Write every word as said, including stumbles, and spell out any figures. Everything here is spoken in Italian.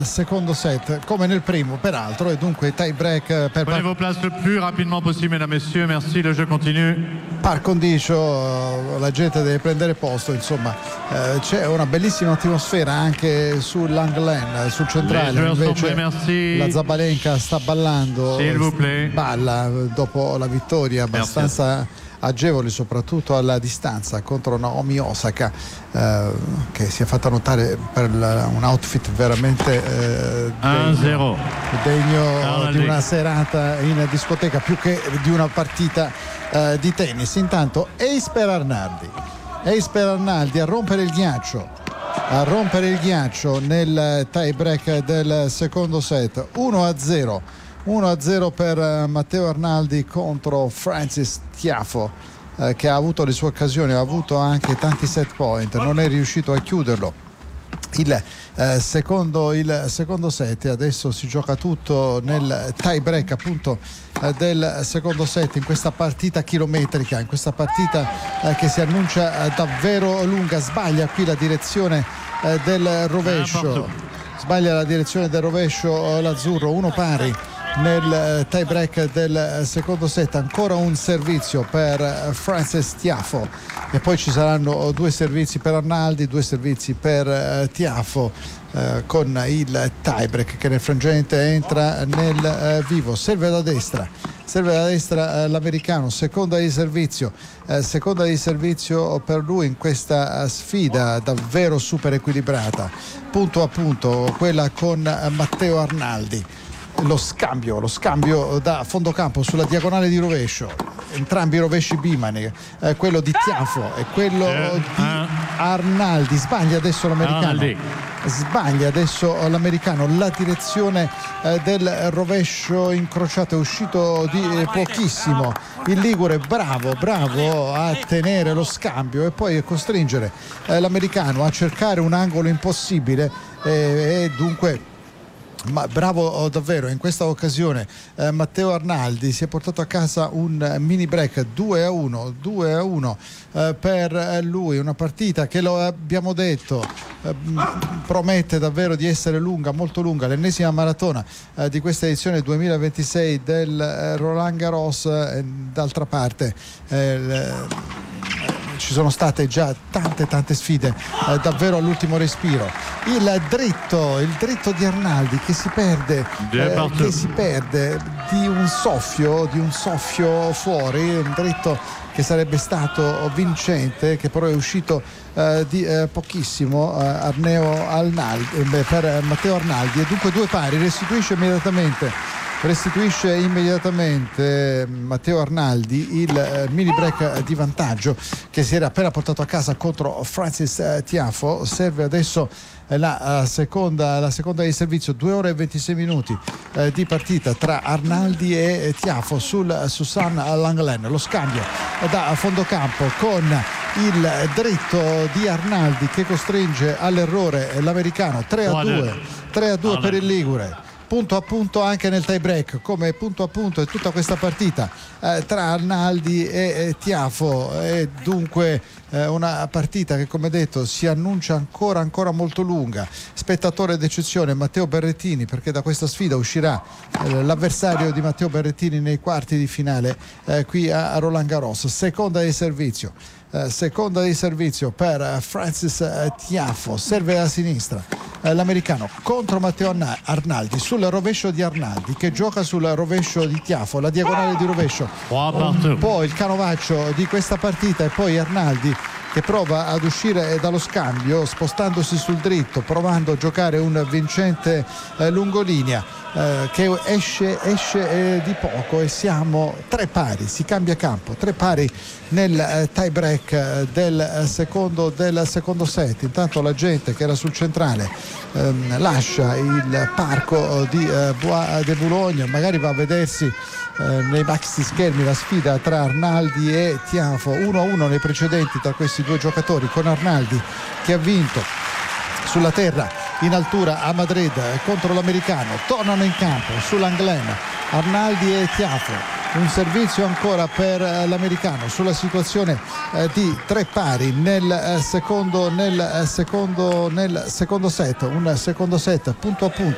Secondo set come nel primo peraltro, e dunque tie break per Prenez vos places le plus rapidement possible, mesdames, messieurs, merci, le jeu continue. par condicio. La gente deve prendere posto, insomma. Eh, c'è una bellissima atmosfera anche sul Langlen, sul centrale. Invece prêts, la Zabalenka sta ballando, S'il vous plaît. balla dopo la vittoria abbastanza merci. Agevoli soprattutto alla distanza contro Naomi Osaka, eh, che si è fatta notare per la, un outfit veramente eh, degno, degno di una serata in discoteca più che di una partita eh, di tennis. Intanto Ace per Arnaldi, Ace per Arnaldi a rompere il ghiaccio, a rompere il ghiaccio nel tie break del secondo set. Uno a zero uno a zero per Matteo Arnaldi contro Frances Tiafoe, eh, che ha avuto le sue occasioni, ha avuto anche tanti set point, non è riuscito a chiuderlo. Il, eh, secondo, il secondo set, adesso si gioca tutto nel tie break appunto eh, del secondo set, in questa partita chilometrica, in questa partita eh, che si annuncia eh, davvero lunga. Sbaglia qui la direzione eh, del rovescio, sbaglia la direzione del rovescio eh, l'azzurro. Uno pari nel tie break del secondo set. Ancora un servizio per Frances Tiafoe e poi ci saranno due servizi per Arnaldi, due servizi per Tiafoe, eh, con il tie break che nel frangente entra nel eh, vivo. Serve da destra, serve da destra eh, l'americano, seconda di servizio, eh, seconda di servizio per lui in questa sfida davvero super equilibrata, punto a punto, quella con Matteo Arnaldi. Lo scambio, lo scambio da fondo campo sulla diagonale di rovescio, entrambi i rovesci Bimani, eh, quello di Tiafoe e quello di Arnaldi. Sbaglia adesso l'americano, sbaglia adesso l'americano, la direzione eh, del rovescio incrociato è uscito di eh, pochissimo. Il ligure bravo, bravo a tenere lo scambio e poi a costringere eh, l'americano a cercare un angolo impossibile eh, e dunque ma bravo davvero in questa occasione. eh, Matteo Arnaldi si è portato a casa un mini break. Due a uno eh, per lui, una partita che, lo abbiamo detto, eh, promette davvero di essere lunga, molto lunga, l'ennesima maratona eh, di questa edizione duemilaventisei del eh, Roland Garros. eh, d'altra parte eh, ci sono state già tante tante sfide eh, davvero all'ultimo respiro. Il dritto, il dritto di Arnaldi che si perde, eh, che si perde di un soffio, di un soffio fuori, un dritto che sarebbe stato vincente, che però è uscito eh, di eh, pochissimo eh, Arneo Arnaldi, eh, per Matteo Arnaldi, e dunque due pari. Restituisce immediatamente restituisce immediatamente Matteo Arnaldi il eh, mini break di vantaggio che si era appena portato a casa contro Frances eh, Tiafoe. Serve adesso eh, la, uh, seconda, la seconda di servizio. Due ore e ventisei minuti eh, di partita tra Arnaldi e eh, Tiafoe sul Susan Langlen. Lo scambio da fondo campo con il dritto di Arnaldi che costringe all'errore l'americano. Tre a due tre a due per il ligure. Punto a punto anche nel tie break, come punto a punto è tutta questa partita eh, tra Arnaldi e, e Tiafoe. E dunque eh, una partita che, come detto, si annuncia ancora ancora molto lunga. Spettatore d'eccezione Matteo Berrettini, perché da questa sfida uscirà eh, l'avversario di Matteo Berrettini nei quarti di finale eh, qui a, a Roland Garros. Seconda di servizio. Eh, seconda di servizio per eh, Frances eh, Tiafoe. Serve a sinistra eh, l'americano contro Matteo Arnaldi sul rovescio di Arnaldi che gioca sul rovescio di Tiafoe, la diagonale di rovescio, un po' il canovaccio di questa partita. E poi Arnaldi che prova ad uscire dallo scambio spostandosi sul dritto, provando a giocare un vincente eh, lungolinea eh, che esce, esce eh, di poco, e siamo tre pari, si cambia campo, tre pari nel eh, tie break eh, del, eh, secondo, del secondo set. Intanto la gente che era sul centrale ehm, lascia il parco di eh, Bois de Boulogne, magari va a vedersi eh, nei maxi schermi la sfida tra Arnaldi e Tiafoe. Uno a uno nei precedenti tra questi due giocatori, con Arnaldi che ha vinto sulla terra in altura a Madrid contro l'americano. Tornano in campo sull'Anglen Arnaldi e Tiafoe. Un servizio ancora per l'americano sulla situazione eh, di tre pari nel eh, secondo nel eh, secondo nel secondo set, un secondo set punto a punto